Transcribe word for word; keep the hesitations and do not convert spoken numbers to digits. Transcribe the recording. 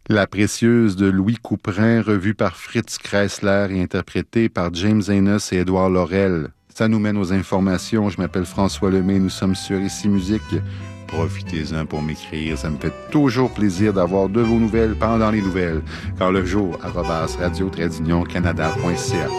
La précieuse de Louis Couperin, revue par Fritz Kreisler et interprétée par James Enos et Édouard Laurel. Ça nous mène aux informations. Je m'appelle François Lemay, nous sommes sur Ici Musique. Profitez-en pour m'écrire, ça me fait toujours plaisir d'avoir de vos nouvelles pendant les nouvelles. Car le jour, arobase radio-canada point c a.